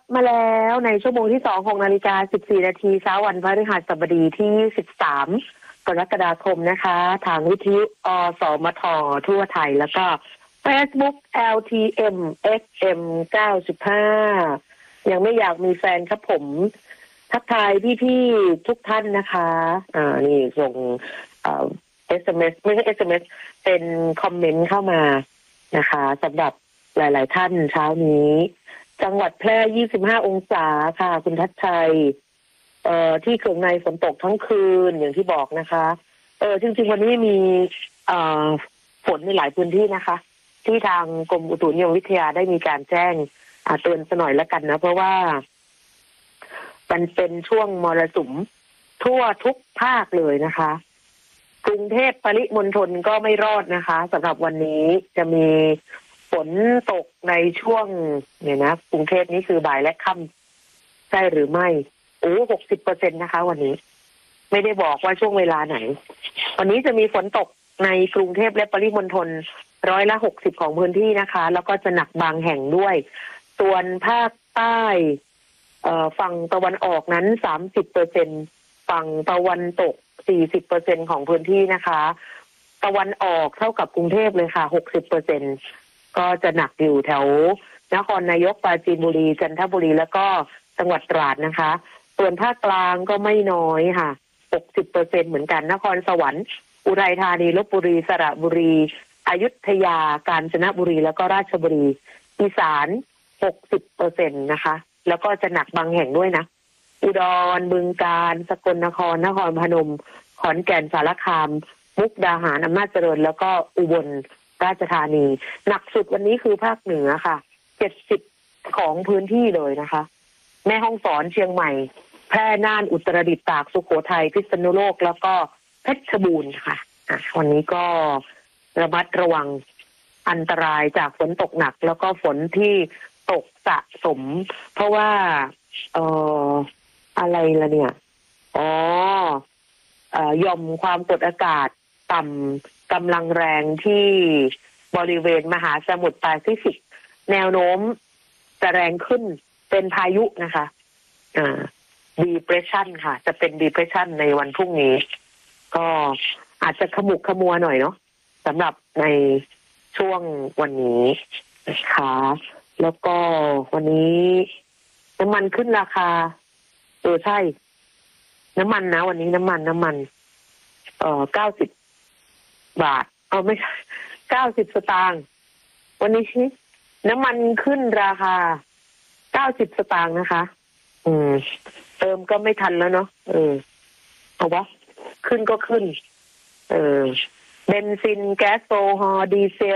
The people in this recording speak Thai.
มาแล้วในชั่วโมงที่2 6 นาฬิกา 14 นาทีเช้าวันพฤหัสบดีที่ 13 กรกฎาคมนะคะทางวิทยุอสมททั่วไทยแล้วก็ Facebook LTM FM 95ยังไม่อยากมีแฟนครับผมทักทายพี่ๆทุกท่านนะคะนี่ส่งSMS ไม่ใช่ SMS เป็นคอมเมนต์เข้ามานะคะสำหรับหลายๆท่านเช้านี้จังหวัดแพร่25 องศาค่ะคุณทัชชัยที่เขื่องในฝนตกทั้งคืนอย่างที่บอกนะคะจริงๆวันนี้มีฝนในหลายพื้นที่นะคะที่ทางกรมอุตุนิยมวิทยาได้มีการแจ้งเตือนสักหน่อยแล้วกันนะเพราะว่ามันเป็นช่วงมรสุมทั่วทุกภาคเลยนะคะกรุงเทพปริมณฑลก็ไม่รอดนะคะสำหรับวันนี้จะมีฝนตกในช่วงเนี่ยนะกรุงเทพนี้คือบ่ายและค่ำใช่หรือไม่60%นะคะวันนี้ไม่ได้บอกว่าช่วงเวลาไหนวันนี้จะมีฝนตกในกรุงเทพและปริมณฑล60%ของพื้นที่นะคะแล้วก็จะหนักบางแห่งด้วยส่วนภาคใต้ฝั่งตะวันออกนั้น 30% ฝั่งตะวันตก 40% ของพื้นที่นะคะตะวันออกเท่ากับกรุงเทพเลยค่ะ 60%ก็จะหนักอยู่แถวนครนายกปราจีนบุรีจันทบุรีแล้วก็จังหวัดตราดนะคะส่วนภาคกลางก็ไม่น้อยค่ะ 60% เหมือนกันนครสวรรค์อุทัยธานีลพบุรีสระบุรีอยุธยากาญจนบุรีแล้วก็ราชบุรีอีสาน 60% นะคะแล้วก็จะหนักบางแห่งด้วยนะอุดรบึงกาฬสกลนครนครพนมขอนแก่นสารคามมุกดาหารอำนาจเจริญแล้วก็อุบลราชธานีหนักสุดวันนี้คือภาคเหนือค่ะ70ของพื้นที่เลยนะคะแม่ฮ่องสอนเชียงใหม่แพร่น่านอุตรดิตถ์ตากสุโขทัยพิษณุโลกแล้วก็เพชรบูรณ์ค่ะวันนี้ก็ระมัดระวังอันตรายจากฝนตกหนักแล้วก็ฝนที่ตกสะสมเพราะว่าอะไรล่ะเนี่ยหย่อมความกดอากาศต่ำกำลังแรงที่บริเวณมหาสมุทรแปซิฟิกแนวโน้มจะแรงขึ้นเป็นพายุนะคะdepression ค่ะจะเป็น depression ในวันพรุ่งนี้ก็อาจจะขมุกขมัวหน่อยเนาะสำหรับในช่วงวันนี้นะคะแล้วก็วันนี้น้ำมันขึ้นราคาใช่น้ำมันนะวันนี้น้ำมัน90 บาทไม่ใช่90 สตางค์วันนี้น้ำมันขึ้นราคา90 สตางค์นะคะเติมก็ไม่ทันแล้วเนาะเอาวะขึ้นก็ขึ้นเบนซินแก๊สโซฮอล์ดีเซล